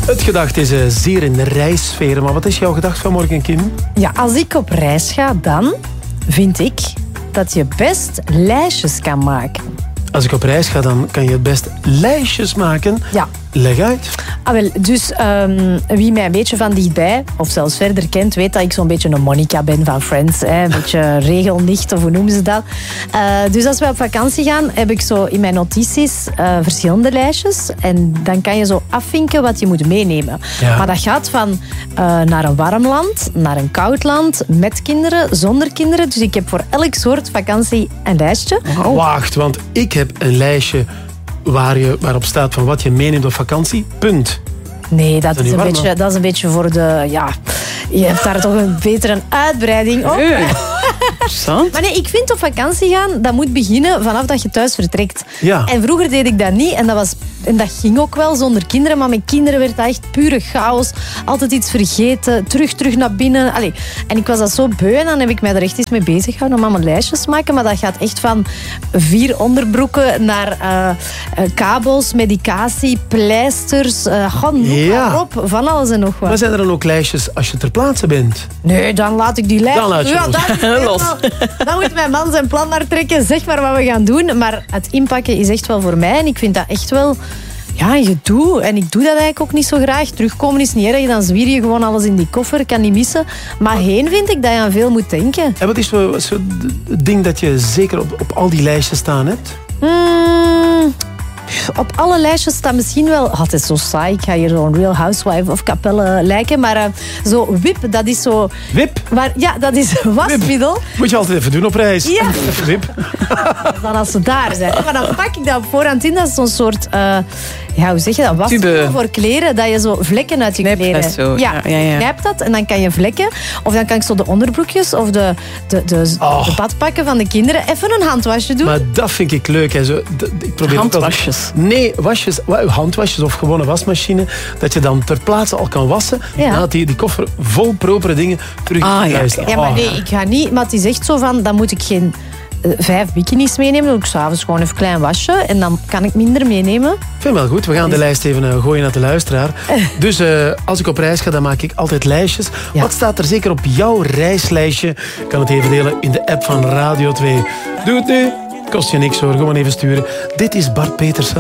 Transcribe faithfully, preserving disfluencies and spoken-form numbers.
Het gedacht is uh, zeer in de reissfeer. Maar wat is jouw gedacht vanmorgen, Kim? Ja, als ik op reis ga, dan vind ik dat je best lijstjes kan maken. Als ik op reis ga, dan kan je het best lijstjes maken. Ja. Leg uit. Ah, wel, dus um, wie mij een beetje van dichtbij, of zelfs verder kent, weet dat ik zo'n beetje een Monica ben van Friends. Hè? Een beetje regelnicht, of hoe noemen ze dat. Uh, dus als wij op vakantie gaan, heb ik zo in mijn notities uh, verschillende lijstjes. En dan kan je zo afvinken wat je moet meenemen. Ja. Maar dat gaat van uh, naar een warm land, naar een koud land, met kinderen, zonder kinderen. Dus ik heb voor elk soort vakantie een lijstje. Oh. Wacht, want ik heb een lijstje waar je, waarop staat van wat je meeneemt op vakantie. Punt. Nee, dat, dat, is een warm, beetje, dat is een beetje voor de... Ja, je hebt daar toch een betere uitbreiding op. Interessant. Maar nee, ik vind op vakantie gaan, dat moet beginnen vanaf dat je thuis vertrekt. Ja. En vroeger deed ik dat niet. En dat, was, en dat ging ook wel zonder kinderen. Maar met kinderen werd dat echt pure chaos. Altijd iets vergeten. Terug, terug naar binnen. Allee. En ik was dat zo beu. En dan heb ik mij er echt eens mee bezig gehouden om allemaal lijstjes te maken. Maar dat gaat echt van vier onderbroeken naar uh, uh, kabels, medicatie, pleisters. Uh, gewoon noem Ja. maar op. Van alles en nog wat. Maar zijn er dan ook lijstjes als je ter plaatse bent? Nee, dan laat ik die lijst... Dan laat je ja, los. dat is helemaal- Los. Dan moet mijn man zijn plan maar trekken. Zeg maar wat we gaan doen. Maar het inpakken is echt wel voor mij. En ik vind dat echt wel... Ja, je doet. En ik doe dat eigenlijk ook niet zo graag. Terugkomen is niet erg. Dan zwier je gewoon alles in die koffer. Kan niet missen. Maar heen vind ik dat je aan veel moet denken. En wat is zo, wat is zo het ding dat je zeker op, op al die lijstjes staan hebt? Mm, op alle lijstjes staat misschien wel... Oh, het is zo saai. Ik ga hier zo'n Real Housewife of Capelle lijken. Maar uh, zo Wip, dat is zo... Wip. Maar, ja, dat is wasmiddel. Moet je altijd even doen op reis. Ja. Even Wip. Dan als ze daar zijn. Maar dan pak ik dat op voorhand in. Dat is zo'n soort... Uh, ja, hoe zeg je dat? Wasmiddel Tube. voor kleren. Dat je zo vlekken uit je Knijp kleren... dat zo. Ja, Ja, ja, ja. knijp dat. En dan kan je vlekken. Of dan kan ik zo de onderbroekjes of de, de, de, Oh. de badpakken van de kinderen even een handwasje doen. Maar dat vind ik leuk. Hè. Zo, d- ik probeer ook Handwasjes. altijd- Nee, wasjes, wa- handwasjes of gewone wasmachine. Dat je dan ter plaatse al kan wassen. Ja. Na die, die koffer vol propere dingen terug Ah, ja. thuis. Ja, maar Oh. nee, ik ga niet... Maar het is echt zo van... Dan moet ik geen uh, vijf bikinis meenemen. Dan doe ik s'avonds gewoon even een klein wasje. En dan kan ik minder meenemen. Ik vind het wel goed. We gaan de lijst even uh, gooien naar de luisteraar. Dus uh, als ik op reis ga, dan maak ik altijd lijstjes. Ja. Wat staat er zeker op jouw reislijstje? Ik kan het even delen in de app van Radio twee. Doe het nu. Kost je niks hoor. Gewoon even sturen. Dit is Bart Petersen.